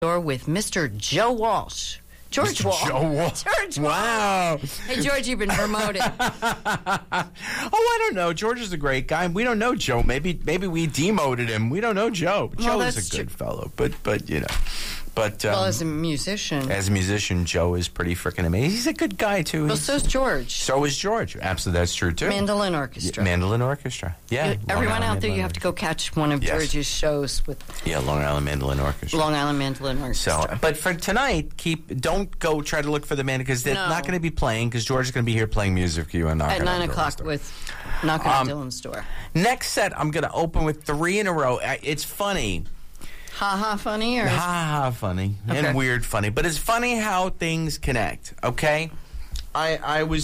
with Mr. Joe Walsh. George Walsh. Joe Walsh. George Wow. Walsh. Hey, George, you've been promoted. I don't know. George is a great guy. We don't know Joe. Maybe we demoted him. We don't know Joe. Well, Joe is that's a good fellow, but you know. But well, as a musician. As a musician, Joe is pretty freaking amazing. He's a good guy too. Well, so's George. So is George. Absolutely, that's true too. Mandolin Orchestra. Mandolin Orchestra. Yeah. Everyone out there, you have to go catch one of George's shows with. Yeah, Long Island Mandolin Orchestra. Long Island Mandolin Orchestra. So, but for tonight, don't go try to look for the man because they're not going to be playing because George is going to be here playing music for you and at 9 o'clock with Knock on Dylan's Door. Next set, I'm going to open with 3 in a row. It's funny. Ha-ha funny? Or ha-ha funny. Okay. And weird funny. But it's funny how things connect, okay? I was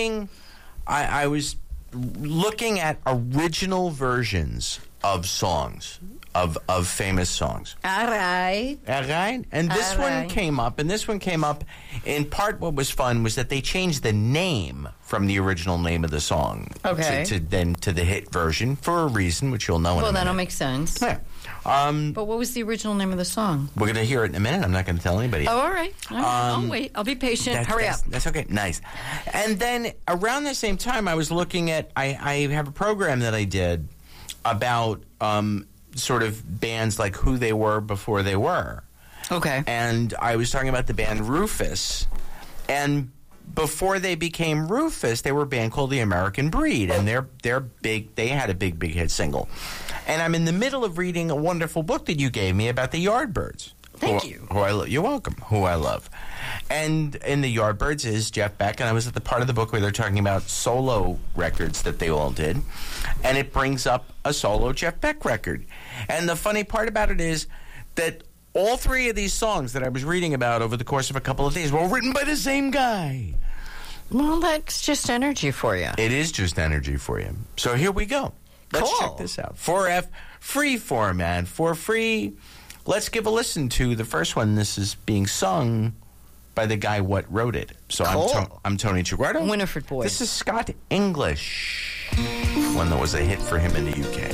looking at original versions of songs, of famous songs. All right. And this one came up, in part what was fun was that they changed the name from the original name of the song to the hit version for a reason, which you'll know in a minute. Well, that'll make sense. Yeah. But what was the original name of the song? We're going to hear it in a minute. I'm not going to tell anybody. Oh, all right. I'll wait. I'll be patient. Hurry up. That's okay. Nice. And then around the same time, I was looking at, I have a program that I did about sort of bands like who they were before they were. Okay. And I was talking about the band Rufus. And before they became Rufus, they were a band called The American Breed. And they're big. They had a big hit single. And I'm in the middle of reading a wonderful book that you gave me about the Yardbirds. Thank you. You're welcome. Who I love. And in the Yardbirds is Jeff Beck, and I was at the part of the book where they're talking about solo records that they all did. And it brings up a solo Jeff Beck record. And the funny part about it is that all 3 of these songs that I was reading about over the course of a couple of days were written by the same guy. Well, that's just energy for you. It is just energy for you. So here we go. Let's check this out. 4F, free format, for free. Let's give a listen to the first one. This is being sung by the guy what wrote it. So I'm Tony Chiguardo. Winifred Boyd. This is Scott English. One that was a hit for him in the UK.